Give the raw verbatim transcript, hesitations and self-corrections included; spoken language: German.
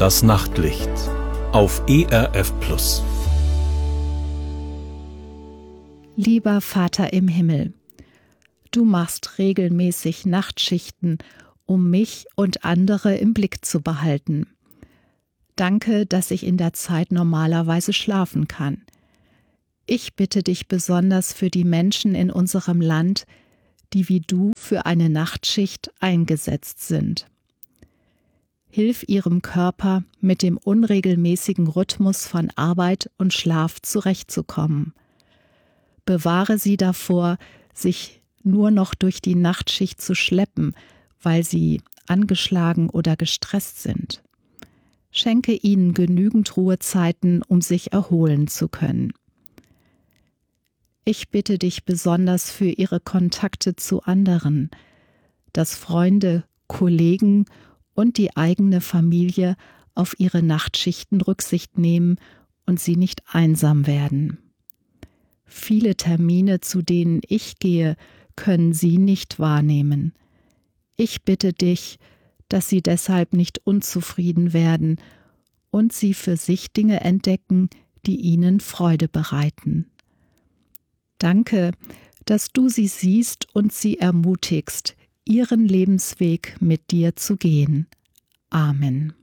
Das Nachtlicht auf E R F Plus. Lieber Vater im Himmel, du machst regelmäßig Nachtschichten, um mich und andere im Blick zu behalten. Danke, dass ich in der Zeit normalerweise schlafen kann. Ich bitte dich besonders für die Menschen in unserem Land, die wie du für eine Nachtschicht eingesetzt sind. Hilf ihrem Körper, mit dem unregelmäßigen Rhythmus von Arbeit und Schlaf zurechtzukommen. Bewahre sie davor, sich nur noch durch die Nachtschicht zu schleppen, weil sie angeschlagen oder gestresst sind. Schenke ihnen genügend Ruhezeiten, um sich erholen zu können. Ich bitte dich besonders für ihre Kontakte zu anderen, dass Freunde, Kollegen und die eigene Familie auf ihre Nachtschichten Rücksicht nehmen und sie nicht einsam werden. Viele Termine, zu denen ich gehe, können sie nicht wahrnehmen. Ich bitte dich, dass sie deshalb nicht unzufrieden werden und sie für sich Dinge entdecken, die ihnen Freude bereiten. Danke, dass du sie siehst und sie ermutigst, ihren Lebensweg mit dir zu gehen. Amen.